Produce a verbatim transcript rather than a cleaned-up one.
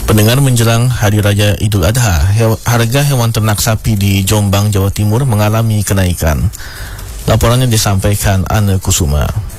Pendengar, menjelang Hari Raya Idul Adha, harga hewan ternak sapi di Jombang, Jawa Timur mengalami kenaikan. Laporannya disampaikan Anne Kusuma.